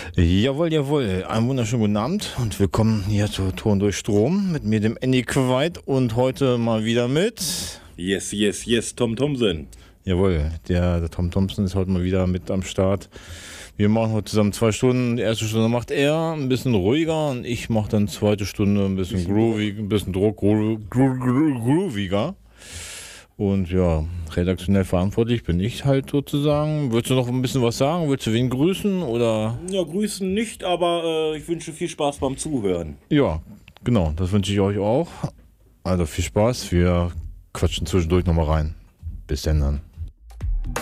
Jawohl, jawohl. Einen wunderschönen guten Abend und willkommen hier zu Ton durch Strom mit mir, dem Andy Quaid, und heute mal wieder mit... Yes, yes, yes, Tom Thomsen. Jawohl, der Tom Thompson ist heute mal wieder mit am Start. Wir machen heute zusammen 2 Stunden. Die erste Stunde macht er ein bisschen ruhiger und ich mache dann zweite Stunde ein bisschen groovy, ein bisschen grooviger. Und ja, redaktionell verantwortlich bin ich halt sozusagen. Würdest du noch ein bisschen was sagen? Willst du wen grüßen oder? Ja, grüßen nicht, aber ich wünsche viel Spaß beim Zuhören. Ja, genau, das wünsche ich euch auch. Also viel Spaß, wir quatschen zwischendurch nochmal rein. Bis dann.